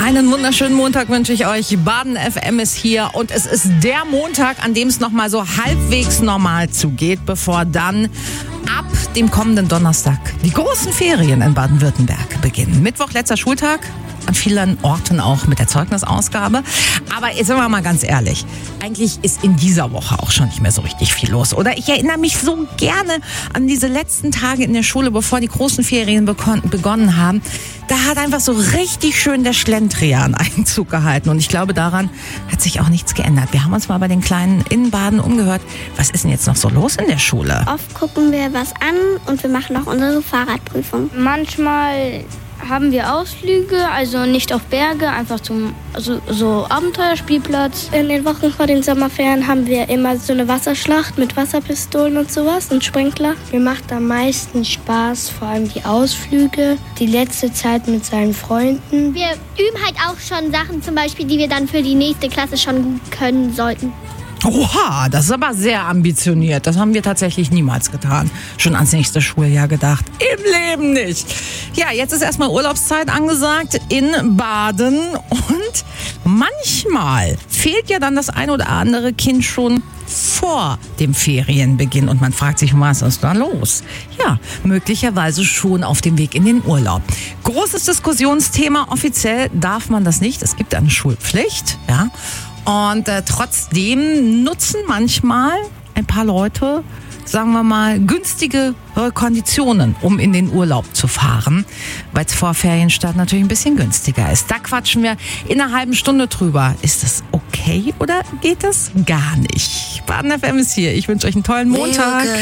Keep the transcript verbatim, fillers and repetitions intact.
Einen wunderschönen Montag wünsche ich euch. Baden F M ist hier und es ist der Montag, an dem es nochmal so halbwegs normal zugeht, bevor dann ab dem kommenden Donnerstag die großen Ferien in Baden-Württemberg beginnen. Mittwoch, letzter Schultag. An vielen Orten auch mit der Zeugnisausgabe. Aber jetzt sind wir mal ganz ehrlich, eigentlich ist in dieser Woche auch schon nicht mehr so richtig viel los. Oder ich erinnere mich so gerne an diese letzten Tage in der Schule, bevor die großen Ferien begonnen haben. Da hat einfach so richtig schön der Schlendrian Einzug gehalten. Und ich glaube, daran hat sich auch nichts geändert. Wir haben uns mal bei den Kleinen in Baden umgehört. Was ist denn jetzt noch so los in der Schule? Oft gucken wir was an und wir machen auch unsere Fahrradprüfung. Manchmal haben wir Ausflüge, also nicht auf Berge, einfach zum also so Abenteuerspielplatz. In den Wochen vor den Sommerferien haben wir immer so eine Wasserschlacht mit Wasserpistolen und sowas und Sprinkler. Mir macht am meisten Spaß, vor allem die Ausflüge, die letzte Zeit mit seinen Freunden. Wir üben halt auch schon Sachen, zum Beispiel, die wir dann für die nächste Klasse schon gut können sollten. Oha, das ist aber sehr ambitioniert. Das haben wir tatsächlich niemals getan. Schon ans nächste Schuljahr gedacht. Im Leben nicht. Ja, jetzt ist erstmal Urlaubszeit angesagt in Baden. Und manchmal fehlt ja dann das ein oder andere Kind schon vor dem Ferienbeginn. Und man fragt sich, was ist da los? Ja, möglicherweise schon auf dem Weg in den Urlaub. Großes Diskussionsthema. Offiziell darf man das nicht. Es gibt eine Schulpflicht, ja. Und äh, trotzdem nutzen manchmal ein paar Leute, sagen wir mal, günstige äh, Konditionen, um in den Urlaub zu fahren, weil es vor Ferienstart natürlich ein bisschen günstiger ist. Da quatschen wir in einer halben Stunde drüber. Ist das okay oder geht das gar nicht? Baden F M ist hier. Ich wünsche euch einen tollen Montag.